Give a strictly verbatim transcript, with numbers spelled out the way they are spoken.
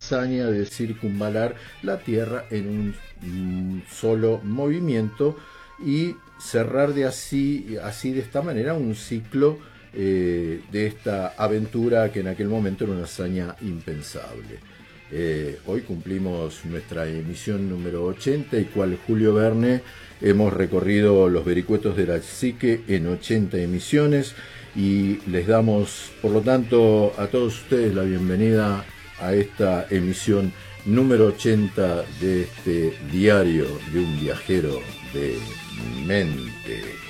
hazaña de circunvalar la Tierra en un, un solo movimiento y cerrar de así, así de esta manera un ciclo eh, de esta aventura que en aquel momento era una hazaña impensable. Eh, hoy cumplimos nuestra emisión número ochenta y cual Julio Verne hemos recorrido los vericuetos de la psique en ochenta emisiones y les damos por lo tanto a todos ustedes la bienvenida a esta emisión número ochenta de este diario de un viajero de mente.